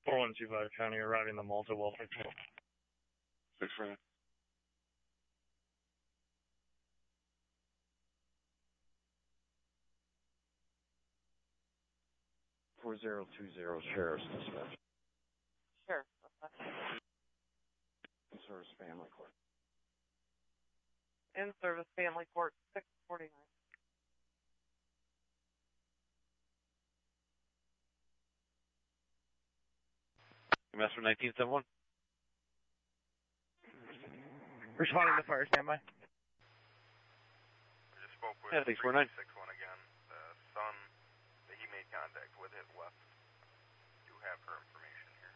4125 County, arriving the Malta Welfare Patrol. 649. Sheriff's Dispatch. Sure. In-service family court. In-service family court, 649. Master 1971. Responding to fire standby. I just spoke with 649. 61 again. The son that he made contact with had left. Do have her information here.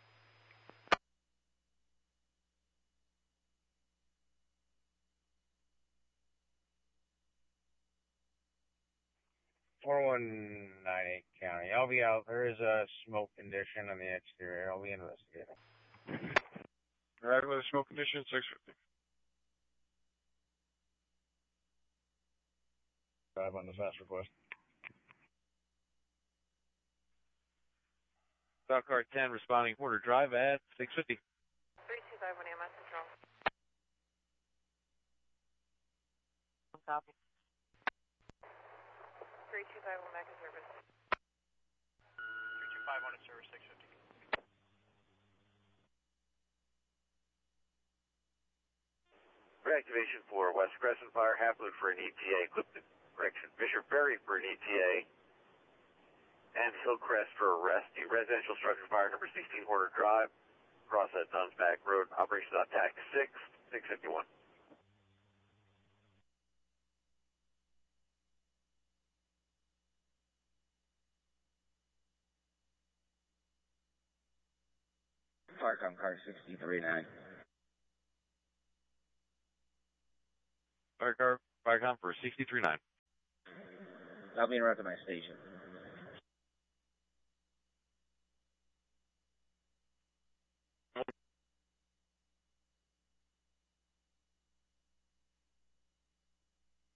County. I'll be out. There is a smoke condition on the exterior. I'll be investigating. Arriving with a smoke condition, 650. Drive on the fast request. South Car 10 responding Porter Drive at 650. 3251 EMS control. Copy. 3251 back in service. 3251 in service, 650. Reactivation for West Crescent Fire, Half-Loop for an ETA, correction, Fisher Ferry for an ETA, and Hillcrest for a rescue. Residential structure fire number 16 Horner Drive, across that Duns Back Road, operations on TAC 651. Firecom car 639. Firecom for 639. I'll be interrupting my station.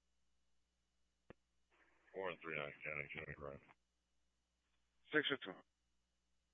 County, County Drive. 651.